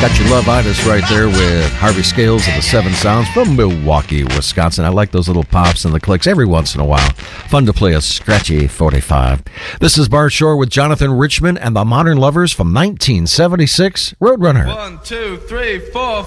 Got your love-itis right there with Harvey Scales of the Seven Sounds from Milwaukee, Wisconsin. I like those little pops and the clicks every once in a while. Fun to play a scratchy 45. This is Bart Shore with Jonathan Richman and the Modern Lovers from 1976, Roadrunner. 1, 2, 3, 4.